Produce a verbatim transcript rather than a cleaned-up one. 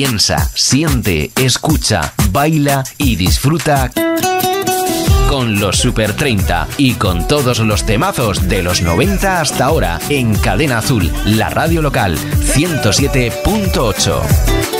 Piensa, siente, escucha, baila y disfruta con los Super treinta y con todos los temazos de los noventa hasta ahora en Cadena Azul, la radio local ciento siete punto ocho.